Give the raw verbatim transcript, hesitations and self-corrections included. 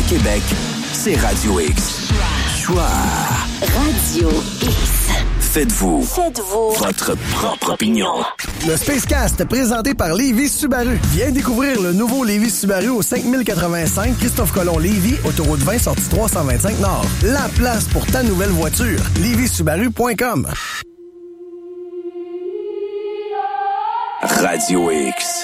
Québec, c'est Radio X. Choix. Radio X. Faites-vous. Faites-vous. Votre propre opinion. Le Spacecast, présenté par Lévis Subaru. Viens découvrir le nouveau Lévis Subaru au cinq mille quatre-vingt-cinq Christophe Colomb Lévis, autoroute vingt, sortie trois cent vingt-cinq Nord. La place pour ta nouvelle voiture. lévis subaru point com. Radio X.